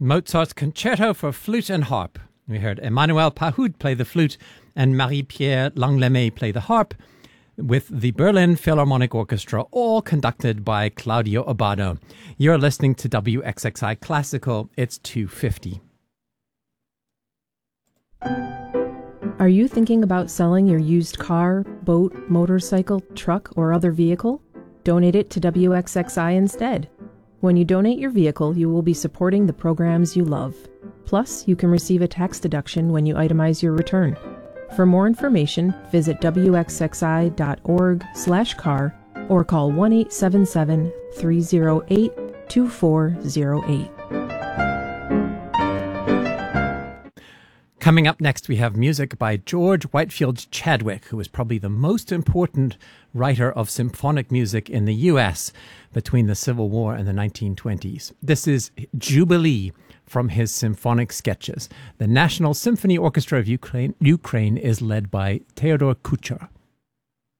Mozart's Concerto for Flute and Harp. We heard Emmanuel Pahud play the flute and Marie-Pierre Langlemay play the harp, with the Berlin Philharmonic Orchestra, all conducted by Claudio Abbado. You're listening to WXXI Classical. It's 2:50. Are you thinking about selling your used car, boat, motorcycle, truck, or other vehicle? Donate it to WXXI instead. When you donate your vehicle, you will be supporting the programs you love. Plus, you can receive a tax deduction when you itemize your return. For more information, visit wxxi.org/car or call 1-877-308-2408. Coming up next, we have music by George Whitefield Chadwick, who was probably the most important writer of symphonic music in the U.S. between the Civil War and the 1920s. This is Jubilee from his symphonic sketches. The National Symphony Orchestra of Ukraine is led by Theodor Kucher.